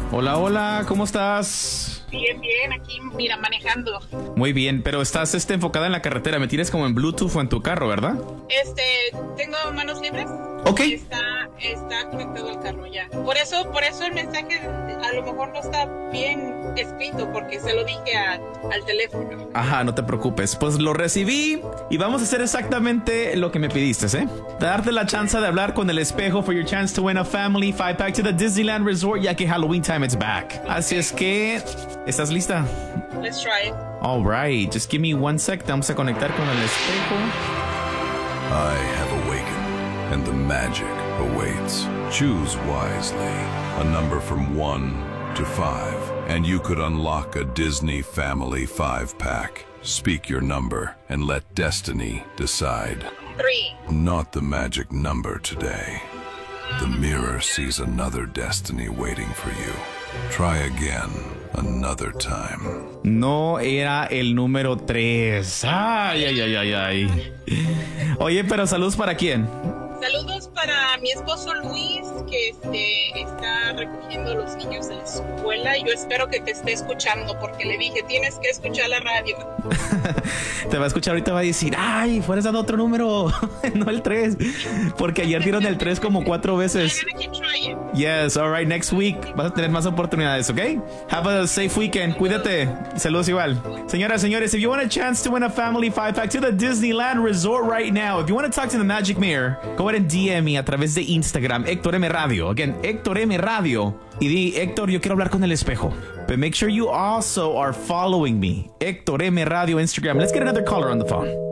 Hola, hola, ¿cómo estás? Bien, bien, aquí, mira, manejando. Muy bien, pero estás enfocada en la carretera. Me tienes como en Bluetooth o en tu carro, ¿verdad? Tengo manos libres. Ok. Está conectado al carro ya. Por eso el mensaje a lo mejor no está bien escrito porque se lo dije al teléfono. Ajá, no te preocupes. Pues lo recibí y vamos a hacer exactamente lo que me pidiste, ¿eh? Darte la chance de hablar con el espejo for your chance to win a family 5-pack to the Disneyland Resort, ya que Halloween time it's back. Así es que, ¿estás lista? Let's try it. All right, just give me 1 sec. Te vamos a conectar con el espejo. I have awakened, and the magic awaits. Choose wisely. A number from 1 to 5, and you could unlock a Disney Family 5-pack. Speak your number, and let destiny decide. 3. Not the magic number today. The mirror sees another destiny waiting for you. Try again, another time. No era el número 3. Ay, ay, ay, ay, ay. Oye, pero saludos para quién. Saludos para mi esposo Luis, que está recogiendo a los niños de la escuela. Yo espero que te esté escuchando porque le dije, tienes que escuchar la radio. Te va a escuchar ahorita, va a decir, ay, fueras dando otro número, no el 3. Porque ayer dieron el 3 como 4 veces. I'm gonna keep trying. Yes, all right, next week vas a tener más oportunidades, ¿ok? Have a safe weekend, cuídate. Saludos igual. Señoras, señores, if you want a chance to win a family 5-pack to the Disneyland Resort right now, if you want to talk to the Magic Mirror, go ahead and DM me a través de Instagram, Héctor M Radio. Again, Héctor M Radio. Y di, Héctor, yo quiero hablar con el espejo. But make sure you also are following me, Héctor M Radio Instagram. Let's get another caller on the phone.